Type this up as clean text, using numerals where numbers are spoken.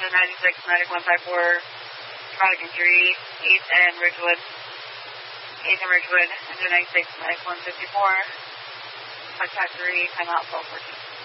engine 96, medic 154, traumatic injury, 8th and Ridgewood. 8th and Ridgewood, engine 96, medic 154, contact 3, timeout 1214.